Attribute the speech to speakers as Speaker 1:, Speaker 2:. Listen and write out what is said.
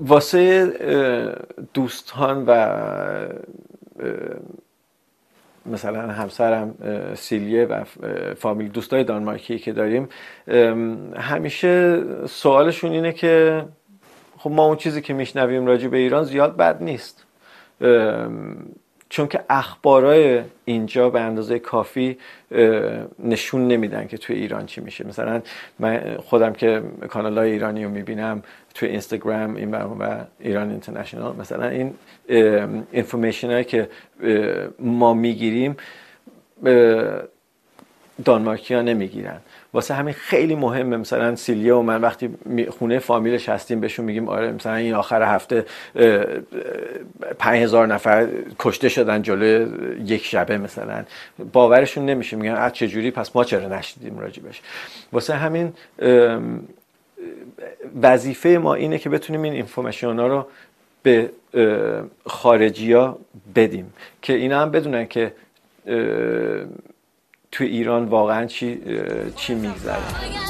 Speaker 1: واسه دوستان و مثلا همسرم سیلیه و فامیل دوستای دانمارکی که داریم، همیشه سوالشون اینه که خب ما اون چیزی که میشنویم راجع به ایران زیاد بد نیست، چون که اخبارای اینجا به اندازه کافی نشون نمیدن که توی ایران چی میشه. مثلا من خودم که کانالای ایرانی رو میبینم توی اینستاگرام این و ایران اینترنشنال، مثلا این اینفورمیشن هایی که ما میگیریم دانمارکی ها نمیگیرن. واسه همین خیلی مهمه. مثلا سیلیا و من وقتی خونه فامیلش هستیم بهشون میگیم آره مثلا این آخر هفته 5000 نفر کشته شدن جلوی یک شبه، مثلا باورشون نمیشه، میگن از چه جوری، پس ما چرا نشدیم راجبش. واسه همین وظیفه ما اینه که بتونیم این اینفورمیشن ها رو به خارجی ها بدیم که اینا هم بدونن که تو ایران واقعا چی میگذره.